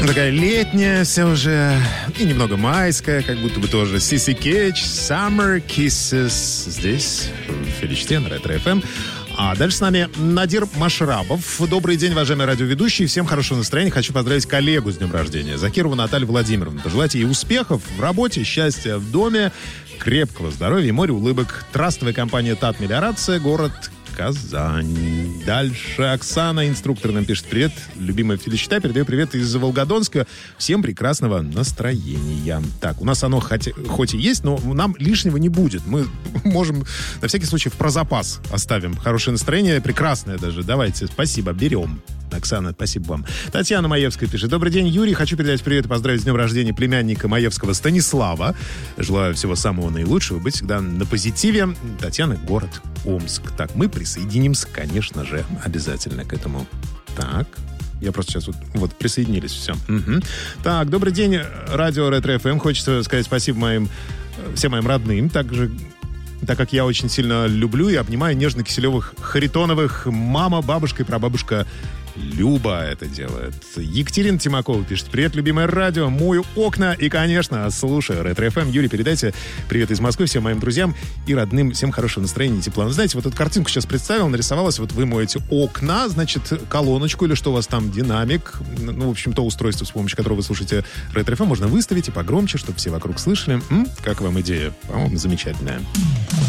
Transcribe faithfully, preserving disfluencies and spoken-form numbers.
Такая летняя вся уже, и немного майская, как будто бы тоже. Сиси Кетч, Summer Kisses. Здесь, в Филичте, на Ретро эф эм. А дальше с нами Надир Машрабов. Добрый день, уважаемые радиоведущие. Всем хорошего настроения. Хочу поздравить коллегу с днем рождения. Закирову Наталью Владимировну. Пожелать ей успехов в работе, счастья в доме, крепкого здоровья и море улыбок. Трастовая компания ТАТ Мелиорация, город Казань. Дальше Оксана, инструктор, нам пишет: привет, любимая Филичта, передаю привет из Волгодонска. Всем прекрасного настроения. Так, у нас оно хоть, хоть и есть, но нам лишнего не будет. Мы можем, на всякий случай, про запас оставим. Хорошее настроение, прекрасное даже. Давайте, спасибо, берем. Оксана, спасибо вам. Татьяна Маевская пишет: добрый день, Юрий. Хочу передать привет и поздравить с днем рождения племянника Маевского Станислава. Желаю всего самого наилучшего, быть всегда на позитиве. Татьяна, город Омск. Так, мы присоединимся, конечно же, обязательно к этому. Так, я просто сейчас вот, вот присоединились, все. Угу. Так, добрый день, радио Ретро эф эм. Хочется сказать спасибо моим, всем моим родным, также, так как я очень сильно люблю и обнимаю нежно-киселевых Харитоновых. Мама, бабушка и прабабушка Люба это делает. Екатерина Тимакова пишет: привет, любимое радио, мою окна и, конечно, слушаю Ретро эф эм. Юрий, передайте привет из Москвы всем моим друзьям и родным. Всем хорошего настроения и тепла. Вы знаете, вот эту картинку сейчас представил, нарисовалась. Вот вы моете окна, значит, колоночку или что у вас там, динамик. Ну, в общем, то устройство, с помощью которого вы слушаете Ретро эф эм, можно выставить и погромче, чтобы все вокруг слышали. М? Как вам идея? По-моему, замечательная.